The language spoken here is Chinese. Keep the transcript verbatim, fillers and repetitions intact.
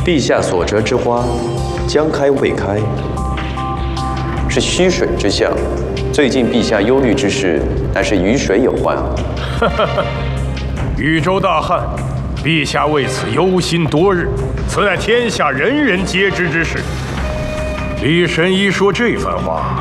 陛下所折之花，将开未开，是虚水之象。最近陛下忧虑之事，乃是与水有关。 禹州大旱，陛下为此忧心多日，此乃天下人人皆知之事。李神医说这番话，